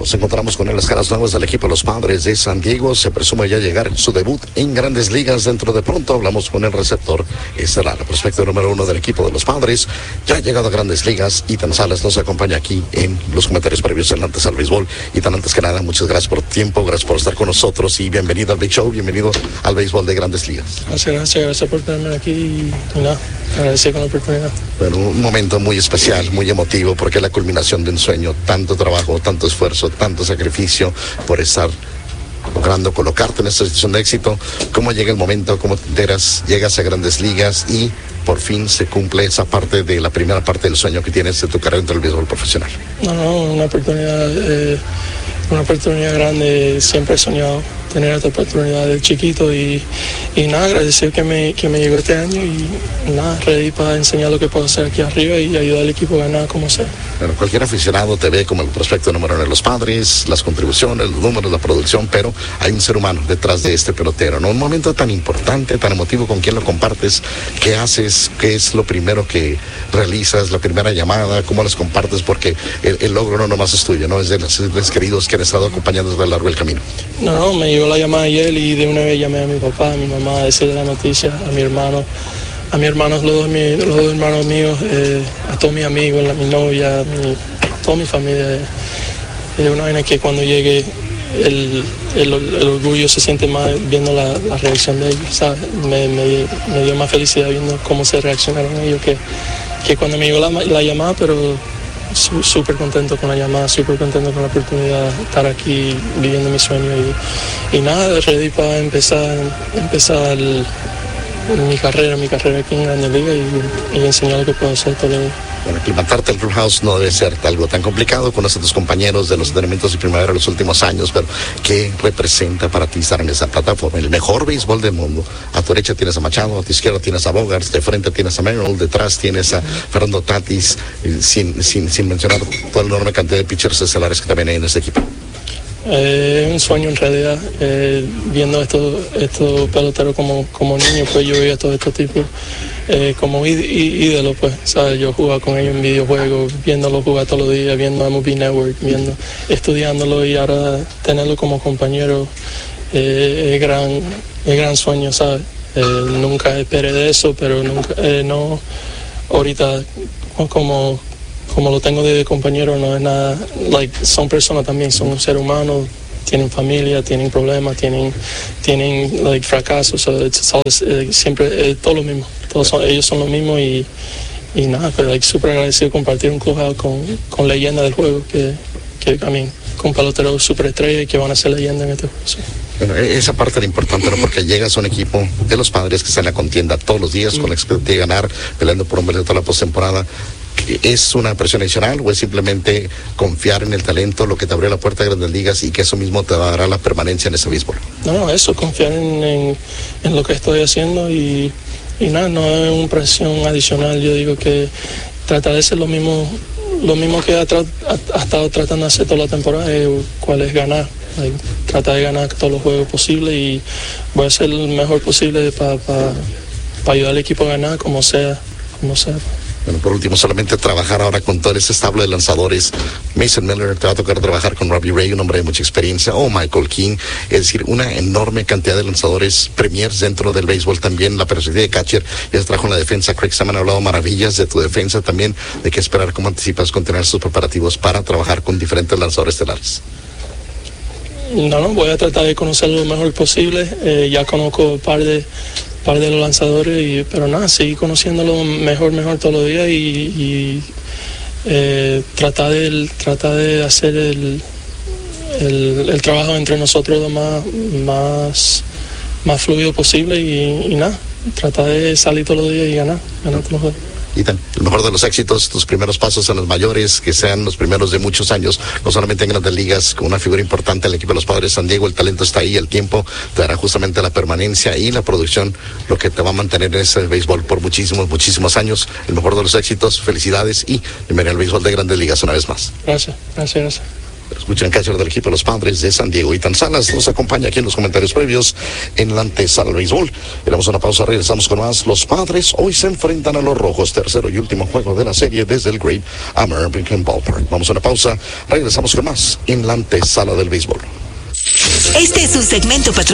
Nos encontramos con él, las caras nuevas del equipo de los Padres de San Diego. Se presume ya llegar su debut en Grandes Ligas dentro de pronto. Hablamos con el receptor estelar, el prospecto número 1 del equipo de los Padres. Ya ha llegado a Grandes Ligas. Ethan Salas nos acompaña aquí en los comentarios previos en Antes al Béisbol. Ethan, antes que nada, muchas gracias por tu tiempo, gracias por estar con nosotros y bienvenido al Big Show, bienvenido al béisbol de Grandes Ligas. Gracias por tenerme aquí y nada, agradecer con la oportunidad. Bueno, un momento muy especial, muy emotivo, porque es la culminación de un sueño, tanto trabajo, tanto esfuerzo, tanto sacrificio por estar logrando colocarte en esta situación de éxito. ¿Cómo llega el momento? ¿Cómo te enteras? Llegas a Grandes Ligas y por fin se cumple esa parte de la primera parte del sueño que tienes de tu carrera dentro del béisbol profesional. Una oportunidad grande. Siempre he soñado tener esta oportunidad de chiquito y nada, agradecer que me llegó este año y nada, ready para enseñar lo que puedo hacer aquí arriba y ayudar al equipo a ganar como sea. Bueno, cualquier aficionado te ve como el prospecto número 1 de los Padres, las contribuciones, los números, la producción, pero hay un ser humano detrás de este pelotero, ¿no? Un momento tan importante, tan emotivo, ¿con quién lo compartes? ¿Qué haces? ¿Qué es lo primero que realizas? ¿La primera llamada? ¿Cómo las compartes? Porque el logro no nomás es tuyo, ¿no? Es de los seres queridos que han estado acompañando a lo largo del camino. No, me llegó la llamada ayer y de una vez llamé a mi papá, a mi mamá a decirle la noticia, a mi hermano, los dos hermanos míos, a todos mis amigos, mi novia, toda mi familia. Es una vaina que cuando llegue el orgullo se siente más viendo la reacción de ellos, ¿sabes? Me dio más felicidad viendo cómo se reaccionaron ellos que cuando me llegó la llamada, pero súper contento con la llamada, súper contento con la oportunidad de estar aquí viviendo mi sueño y nada, ready para empezar mi carrera aquí en Grandes Ligas y enseñar lo que puedo hacer todo el día. Bueno, aclimatarte al clubhouse no debe ser algo tan complicado. Conoces a tus compañeros de los entrenamientos de primavera de los últimos años, pero ¿qué representa para ti estar en esa plataforma? El mejor béisbol del mundo. A tu derecha tienes a Machado, a tu izquierda tienes a Bogaerts, de frente tienes a Merrill, detrás tienes a Fernando Tatis, sin mencionar toda la enorme cantidad de pitchers estelares que también hay en este equipo. Es un sueño en realidad, viendo estos peloteros como niño, pues yo veía a todos estos tipos como ídolos, pues, ¿sabes? Yo jugaba con ellos en videojuegos, viéndolos jugar todos los días, viendo a Movie Network, estudiándolo y ahora tenerlo como compañero es gran sueño, ¿sabes? Nunca esperé de eso, pero no, ahorita como lo tengo de compañero no es nada, son personas también, son un ser humano, tienen familia, tienen problemas, tienen fracasos, siempre todo lo mismo, ellos son lo mismo y nada, pero súper agradecido compartir un clubhouse con leyendas del juego que también con peloteros súper estrellas que van a ser leyendas en este juego. Sí. Bueno, esa parte era importante, ¿no? Porque llegas a un equipo de los Padres que está en la contienda todos los días con la expectativa de ganar, peleando por un boleto toda la postemporada. ¿Es una presión adicional o es simplemente confiar en el talento, lo que te abrió la puerta de Grandes Ligas y que eso mismo te dará la permanencia en ese béisbol? No, eso, confiar en lo que estoy haciendo y nada, no es una presión adicional. Yo digo que tratar de hacer lo mismo que ha estado tratando de hacer toda la temporada, cuál es ganar. Tratar de ganar todos los juegos posibles y voy a hacer lo mejor posible para ayudar al equipo a ganar como sea. Bueno, por último, solamente trabajar ahora con todo ese establo de lanzadores. Mason Miller, te va a tocar trabajar con Robbie Ray, un hombre de mucha experiencia, o Michael King, es decir, una enorme cantidad de lanzadores premiers dentro del béisbol también. La perspectiva de catcher, ya se trajo en la defensa. Craig Saman ha hablado maravillas de tu defensa también, de qué esperar, cómo anticipas con tener sus preparativos para trabajar con diferentes lanzadores estelares. No, voy a tratar de conocerlo lo mejor posible. Ya conozco un par de los lanzadores, pero nada, seguir conociéndolo mejor todos los días y tratar de hacer el trabajo entre nosotros lo más fluido posible y nada, tratar de salir todos los días y ganar todos los días. Ethan, el mejor de los éxitos, tus primeros pasos en los mayores, que sean los primeros de muchos años, no solamente en Grandes Ligas, con una figura importante en el equipo de los Padres de San Diego. El talento está ahí, el tiempo te dará justamente la permanencia y la producción, lo que te va a mantener en ese béisbol por muchísimos años. El mejor de los éxitos, felicidades y bienvenido al béisbol de Grandes Ligas una vez más. Gracias. Escuchen el catcher del equipo de los Padres de San Diego. Ethan Salas nos acompaña aquí en los comentarios previos en la antesala del béisbol. Damos una pausa, regresamos con más. Los Padres hoy se enfrentan a los Rojos, tercero y último juego de la serie desde el Great American Ballpark. Vamos a una pausa, regresamos con más en la antesala del béisbol. Este es un segmento